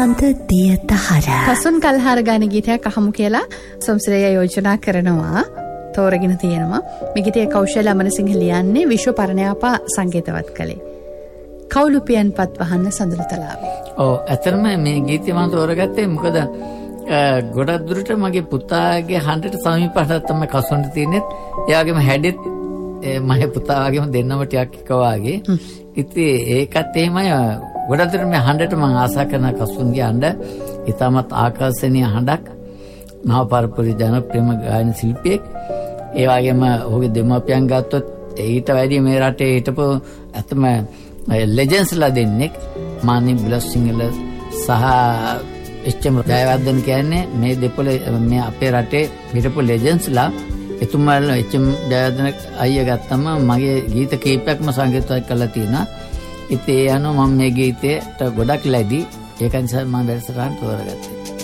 සඳ දියතහර. කසුන් කල්හාර ගාන ගීතයක් අහමු කියලා සොම්සරය යෝජනා කරනවා. තෝරගෙන තියෙනවා. මේ ගීතය කෞශල අමරසිංහ ලියන්නේ විශ්ව පරණයාපා සංගීතවත් කළේ. කවුළුපියන්පත් වහන්න සඳලතලාවේ. ඔව් ඇත්තටම මේ ගීතය මම තෝරගත්තේ මොකද ගොඩක් දුරට මගේ පුතාගේ හඬට සමීපවට තමයි කසුන්ට තියෙන්නේ. ඒ වගේම හැඩෙත් මගේ පුතා වගේම දෙන්නම ටිකක් එක වාගේ. ඉතින් ඒකත් එහෙමයි ගොඩක් දුරට මේ හඬට මම ආසා කරන කසුන්ගේ හඬ ඉතාමත් ආකර්ෂණීය හඬක්. නව පරපුරේ ජනප්‍රියම ගායන ශිල්පියෙක්. ඒ වගේම ඔහුගේ දෙමාපියන් ගත්තොත් ඊට වැඩි මේ රටේ හිටපු ඇත්තම ලෙජන්ස්ලා දෙන්නෙක් මානි බුලසිංහල සහ එච්.එම්. ජයවර්ධන කියන්නේ මේ දෙපොළ මේ අපේ රටේ හිටපු ලෙජන්ස්ලා. එතුමාලා එච්.එම්. ජයවර්ධන අයියා ගත්තම මගේ ගීත කීපයක්ම සංගීතවත් කරලා තියෙනවා. ඉතින් ඒ අනුව මම මේ ගීතයට ගොඩක් ලැබි ඒක නිසා මම වැඩසටහන තෝරගත්තා.